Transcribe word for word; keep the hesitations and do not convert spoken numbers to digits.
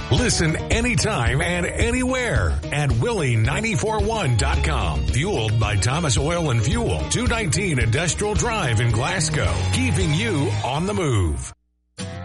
Listen anytime and anywhere at Willie nine four one dot com. Fueled by Thomas Oil and Fuel, two nineteen Industrial Drive in Glasgow. Keeping you on the move.